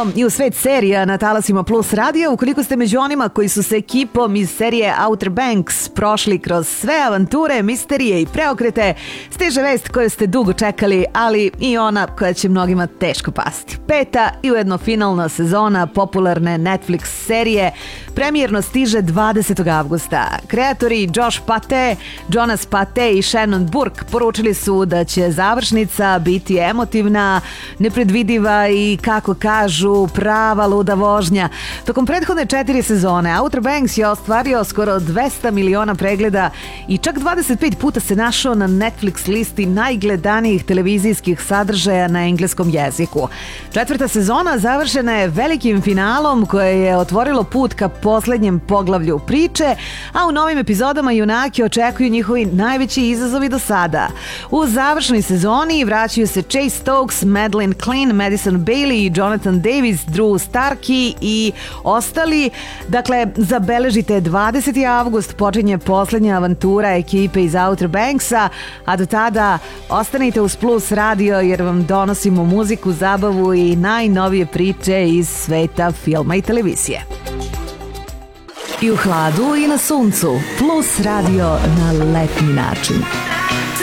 i u svet serija na talasima Plus radija. Ukoliko ste među onima koji su se ekipom iz serije Outer Banks prošli kroz sve avanture, misterije i preokrete, stiže vest koju ste dugo čekali, ali i ona koja će mnogima teško pasti. 5. i ujedno finalna sezona popularne Netflix serije premijerno stiže 20. avgusta. Kreatori Josh Pate, Jonas Pate i Shannon Burke poručili su da će završnica biti emotivna, nepredvidiva i, kako kažu, prava luda vožnja. Tokom prethodne 4 sezone Outer Banks je ostvario skoro 200 miliona pregleda i čak 25 puta se našao na Netflix listi najgledanijih televizijskih sadržaja na engleskom jeziku. 4. sezona završena je velikim finalom koje je otvorilo put ka poslednjem poglavlju priče, a u novim epizodama junake očekuju njihovi najveći izazovi do sada. U završnoj sezoni vraćaju se Chase Stokes, Madeleine Klein, Madison Bailey i Jonathan Davis, Drew Starkey i ostali. Dakle, zabeležite 20. avgust, počinje poslednja avantura ekipe iz Outer Banksa, a do tada ostanite uz Plus radio jer vam donosimo muziku, zabavu i najnovije priče iz sveta filma i televizije. I u hladu i na suncu, Plus radio na letnji način.